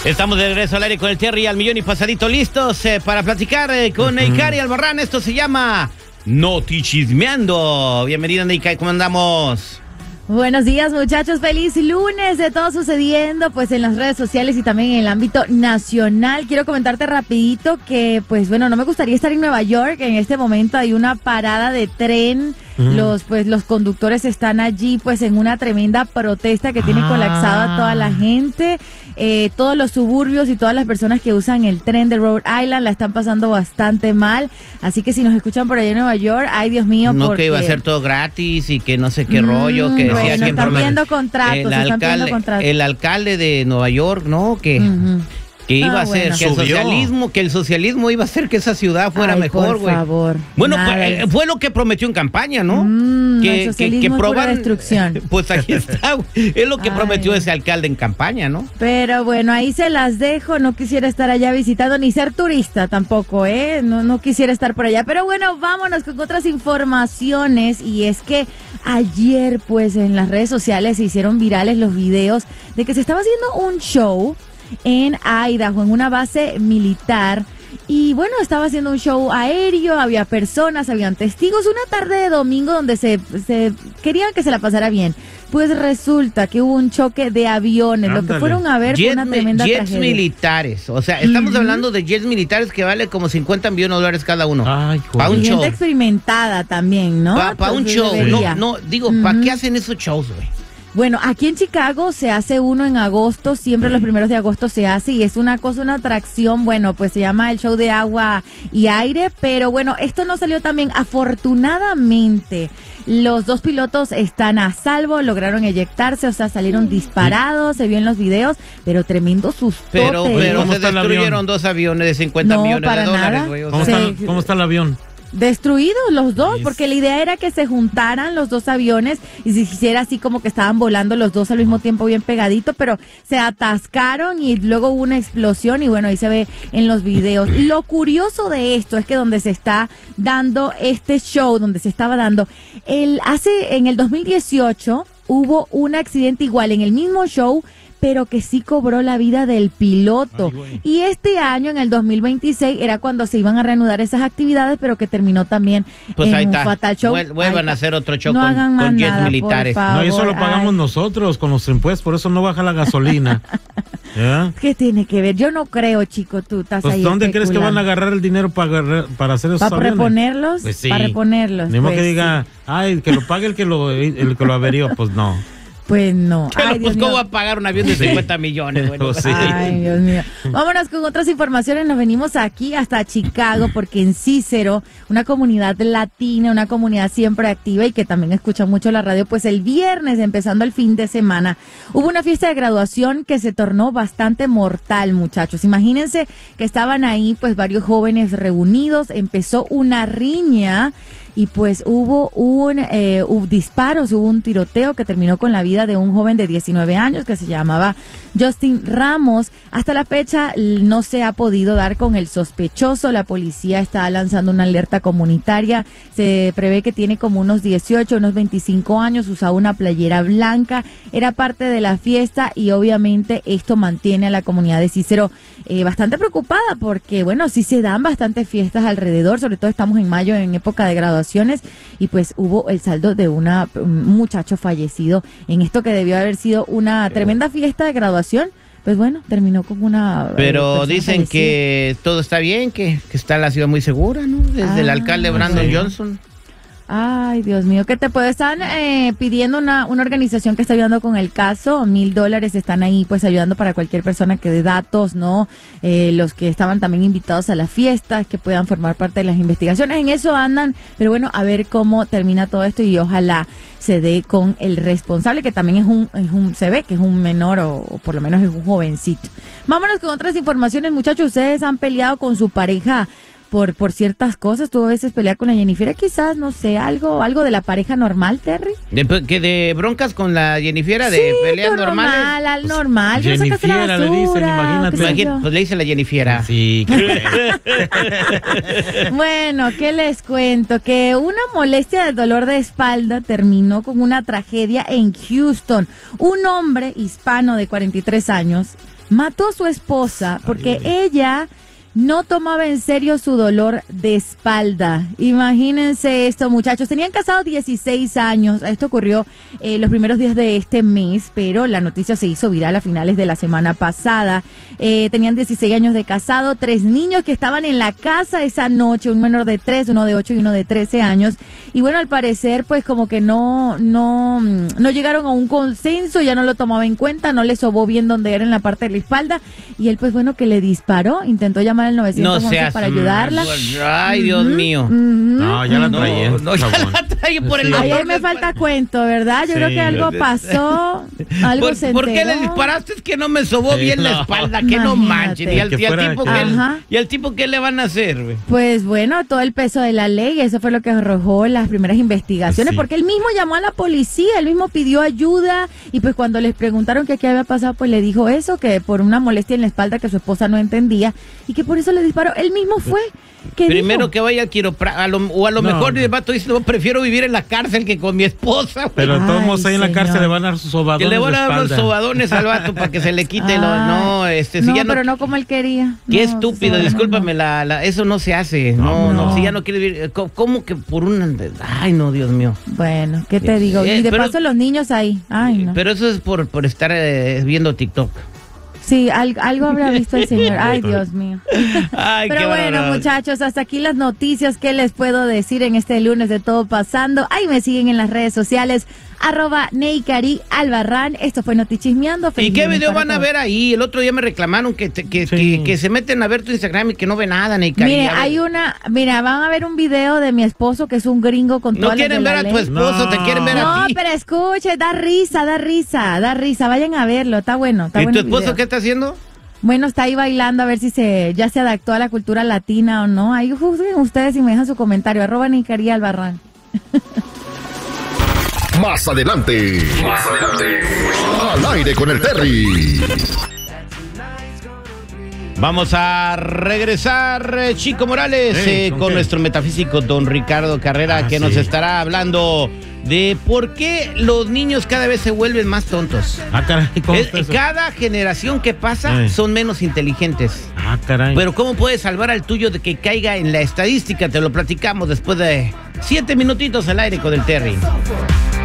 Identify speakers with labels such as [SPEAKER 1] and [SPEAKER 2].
[SPEAKER 1] Estamos de regreso al aire con el Terry al millón y pasadito, listos para platicar con Neikari Albarrán. Esto se llama Notichismeando. Bienvenido, Neikari, ¿cómo andamos?
[SPEAKER 2] Buenos días, muchachos, feliz lunes, de todo sucediendo pues en las redes sociales y también en el ámbito nacional. Quiero comentarte rapidito que pues bueno, no me gustaría estar en Nueva York. En este momento hay una parada de tren. Los conductores están allí pues en una tremenda protesta que tiene colapsado a toda la gente. Todos los suburbios y todas las personas que usan el tren de Rhode Island la están pasando bastante mal. Así que si nos escuchan por allá en Nueva York, ay Dios mío,
[SPEAKER 1] no,
[SPEAKER 2] porque
[SPEAKER 1] que iba a ser todo gratis y que no sé qué rollo, que decía
[SPEAKER 2] bueno, están viendo contratos,
[SPEAKER 1] el alcalde de Nueva York, ¿no? Que iba a ser que el socialismo iba a hacer que esa ciudad fuera mejor, güey.
[SPEAKER 2] Por favor.
[SPEAKER 1] Bueno, pues, fue lo que prometió en campaña, ¿no?
[SPEAKER 2] El socialismo es pura destrucción.
[SPEAKER 1] Pues ahí está, güey. Es lo que prometió ese alcalde en campaña, ¿no?
[SPEAKER 2] Pero bueno, ahí se las dejo. No quisiera estar allá visitando ni ser turista tampoco, ¿eh? No quisiera estar por allá. Pero bueno, vámonos con otras informaciones. Y es que ayer, pues, en las redes sociales se hicieron virales los videos de que se estaba haciendo un show en Idaho, en una base militar. Y bueno, estaba haciendo un show aéreo, había personas, habían testigos, una tarde de domingo donde se querían que se la pasara bien. Pues resulta que hubo un choque de aviones. Lo que fueron a ver fue una tremenda
[SPEAKER 1] jets
[SPEAKER 2] tragedia.
[SPEAKER 1] Militares, o sea, estamos hablando de jets militares que vale como $50 millones cada uno. Para un show.
[SPEAKER 2] Gente experimentada también, ¿no?
[SPEAKER 1] Para un show. ¿Para qué hacen esos shows, güey?
[SPEAKER 2] Bueno, aquí en Chicago se hace uno en agosto, siempre los primeros de agosto se hace y es una atracción, bueno, pues se llama el show de agua y aire, pero bueno, esto no salió tan bien. Afortunadamente, los dos pilotos están a salvo, lograron eyectarse, o sea, salieron disparados, se vio en los videos, pero tremendo susto.
[SPEAKER 1] Pero se destruyeron dos aviones de $50 millones de dólares, güey.
[SPEAKER 3] ¿Cómo está el avión?
[SPEAKER 2] Destruidos los dos, porque la idea era que se juntaran los dos aviones y se hiciera así como que estaban volando los dos al mismo tiempo bien pegadito, pero se atascaron y luego hubo una explosión y bueno, ahí se ve en los videos. Lo curioso de esto es que donde se está dando este show, donde se estaba dando, en el 2018 hubo un accidente igual en el mismo show, pero que sí cobró la vida del piloto. Y este año, en el 2026, era cuando se iban a reanudar esas actividades, pero que terminó también en un fatal show.
[SPEAKER 1] Vuelvan a hacer otro show con jets militares.
[SPEAKER 3] No, eso lo pagamos nosotros con los impuestos, por eso no baja la gasolina. ¿Ya?
[SPEAKER 2] ¿Qué tiene que ver? Yo no creo, chico, tú estás ahí
[SPEAKER 3] ¿dónde crees que van a agarrar el dinero para hacer esos aviones?
[SPEAKER 2] ¿Reponerlos?
[SPEAKER 3] Pues sí.
[SPEAKER 2] Para reponerlos.
[SPEAKER 3] Ni modo que diga, que lo pague el que lo averió, pues no.
[SPEAKER 2] Pues no.
[SPEAKER 1] ¿Cómo va a pagar un avión de $50 millones? Bueno,
[SPEAKER 3] sí.
[SPEAKER 2] Ay, Dios mío. Vámonos con otras informaciones. Nos venimos aquí hasta Chicago porque en Cícero, una comunidad latina, una comunidad siempre activa y que también escucha mucho la radio, pues el viernes, empezando el fin de semana, hubo una fiesta de graduación que se tornó bastante mortal, muchachos. Imagínense que estaban ahí pues varios jóvenes reunidos, empezó una riña y pues hubo disparos, hubo un tiroteo que terminó con la vida de un joven de 19 años que se llamaba Justin Ramos. Hasta la fecha no se ha podido dar con el sospechoso. La policía está lanzando una alerta comunitaria. Se prevé que tiene como unos 18, unos 25 años, usaba una playera blanca, era parte de la fiesta y obviamente esto mantiene a la comunidad de Cícero bastante preocupada porque, bueno, sí se dan bastantes fiestas alrededor, sobre todo estamos en mayo, en época de graduaciones, y pues hubo el saldo de un muchacho fallecido en esto que debió haber sido una tremenda fiesta de graduación. Pues bueno, terminó con una...
[SPEAKER 1] Pero dicen fallecida. Que todo está bien, que está la ciudad muy segura, ¿no? Desde el alcalde Brandon Johnson.
[SPEAKER 2] Ay, Dios mío, ¿qué te puede? Están pidiendo una organización que está ayudando con el caso, $1,000 están ahí pues ayudando para cualquier persona que dé datos, ¿no? Los que estaban también invitados a la fiesta, que puedan formar parte de las investigaciones, en eso andan, pero bueno, a ver cómo termina todo esto y ojalá se dé con el responsable, que también se ve que es un menor o por lo menos es un jovencito. Vámonos con otras informaciones, muchachos. Ustedes han peleado con su pareja por ciertas cosas. Tú a veces peleas con la Jennifer, quizás, no sé, algo de la pareja normal, Terry.
[SPEAKER 1] De broncas con la Jennifer, de peleas normales.
[SPEAKER 2] Al normal.
[SPEAKER 3] Jennifer le dicen, imagínate.
[SPEAKER 1] Pues le dice la Jennifer.
[SPEAKER 3] Sí.
[SPEAKER 2] Bueno, ¿qué les cuento? Que una molestia de dolor de espalda terminó con una tragedia en Houston. Un hombre hispano de 43 años mató a su esposa porque ella no tomaba en serio su dolor de espalda. Imagínense esto, muchachos. Tenían casados 16 años. Esto ocurrió los primeros días de este mes, pero la noticia se hizo viral a finales de la semana pasada. Tenían 16 años de casado, 3 niños que estaban en la casa esa noche, un menor de 3, uno de 8 y uno de 13 años. Y bueno, al parecer, pues como que no llegaron a un consenso, ya no lo tomaba en cuenta, no le sobó bien donde era en la parte de la espalda. Y él, pues bueno, que le disparó, intentó llamar al 911 para ayudarla.
[SPEAKER 1] Ay, Dios mío.
[SPEAKER 3] No, ya la traía.
[SPEAKER 1] No, ya la traía por el
[SPEAKER 2] Ahí me falta cuento, ¿verdad? Yo creo que algo pasó, algo se enteró.
[SPEAKER 1] ¿Por qué le disparaste? Es que no me sobó bien la espalda, que no manches. ¿Y al tipo qué le van a hacer, güey?
[SPEAKER 2] Pues bueno, todo el peso de la ley, eso fue lo que arrojó las primeras investigaciones, porque él mismo llamó a la policía, él mismo pidió ayuda, y pues cuando les preguntaron qué había pasado, pues le dijo eso, que por una molestia en la espalda que su esposa no entendía, y que por eso le disparó. Él mismo fue.
[SPEAKER 1] Primero
[SPEAKER 2] dijo?
[SPEAKER 1] que vaya al quiropráctico, o a lo mejor el vato dice, no, prefiero vivir en la cárcel que con mi esposa.
[SPEAKER 3] Pero todos ahí en la cárcel le van a dar sus sobadones.
[SPEAKER 1] Que le van a dar los sobadones al vato para que se le quite
[SPEAKER 2] pero no como él quería.
[SPEAKER 1] Qué estúpido, discúlpame, eso no se hace. No, si ya no quiere vivir, ¿cómo que por una? Ay, no, Dios mío.
[SPEAKER 2] Bueno, ¿qué te digo? Y de paso los niños ahí. Ay, no.
[SPEAKER 1] Pero eso es por estar viendo TikTok.
[SPEAKER 2] Sí, algo habrá visto el señor. Ay, Dios mío.
[SPEAKER 1] Ay,
[SPEAKER 2] pero bueno, muchachos, hasta aquí las noticias. ¿Qué les puedo decir en este lunes de Todo Pasando? Ahí me siguen en las redes sociales, @Neikari Albarrán. Esto fue Notichismeando.
[SPEAKER 1] ¿Y qué video van a ver ahí? El otro día me reclamaron que se meten a ver tu Instagram y que no ve nada, Neikari.
[SPEAKER 2] Mire, van a ver un video de mi esposo que es un gringo con todas las de la ley.
[SPEAKER 1] No quieren ver a tu esposo, te quieren ver a ti.
[SPEAKER 2] No, pero escuche, da risa. Vayan a verlo, está bueno.
[SPEAKER 1] ¿Y tu esposo qué está haciendo?
[SPEAKER 2] Bueno, está ahí bailando a ver si ya se adaptó a la cultura latina o no. Ahí juzguen ustedes y me dejan su comentario. @Neikari Albarrán.
[SPEAKER 4] Más adelante. Al aire con el Terry.
[SPEAKER 1] Vamos a regresar, Chico Morales, con nuestro metafísico don Ricardo Carrera, que nos estará hablando de por qué los niños cada vez se vuelven más tontos.
[SPEAKER 3] Caray,
[SPEAKER 1] cada generación que pasa son menos inteligentes.
[SPEAKER 3] Caray.
[SPEAKER 1] Pero ¿cómo puedes salvar al tuyo de que caiga en la estadística? Te lo platicamos después de 7 minutitos al aire con el Terry.